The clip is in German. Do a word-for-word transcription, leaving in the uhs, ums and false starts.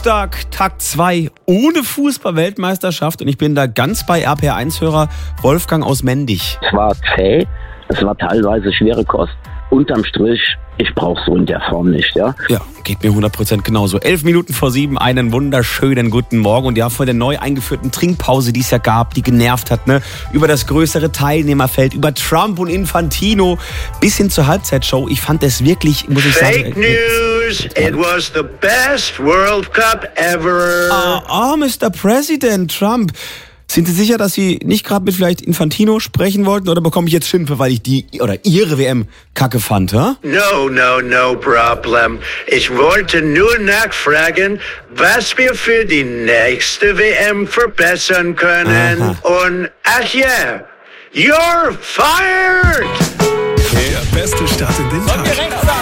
Dienstag, Tag zwei, ohne Fußball-Weltmeisterschaft. Und ich bin da ganz bei R P R eins-Hörer Wolfgang aus Mendig. Es war zäh, es war teilweise schwere Kost. Unterm Strich, ich brauche so in der Form nicht, ja? Ja, geht mir hundert Prozent genauso. Elf Minuten vor sieben, einen wunderschönen guten Morgen. Und ja, vor der neu eingeführten Trinkpause, die es ja gab, die genervt hat, ne? Über das größere Teilnehmerfeld, über Trump und Infantino, bis hin zur Halbzeitshow. Ich fand es wirklich, muss ich sagen... Fake News! It was the best World Cup ever! Ah, oh, Mister President Trump. Sind Sie sicher, dass Sie nicht gerade mit vielleicht Infantino sprechen wollten, oder bekomme ich jetzt Schimpfe, weil ich die oder Ihre W M kacke fand, ha? No, no, no problem. Ich wollte nur nachfragen, was wir für die nächste W M verbessern können. Aha. Und ach ja, you're fired! Der beste Start in den Tag.